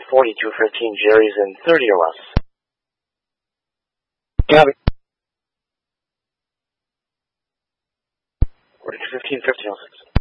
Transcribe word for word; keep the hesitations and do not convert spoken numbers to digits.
forty-two fifteen Jerry's in thirty or less. Copy. forty-two fifteen, fifteen oh six.